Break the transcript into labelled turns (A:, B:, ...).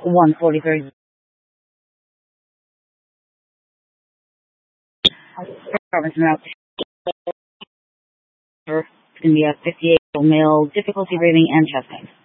A: 143rd. Robinson route. It's going to be a 58 male, difficulty breathing and chest pain.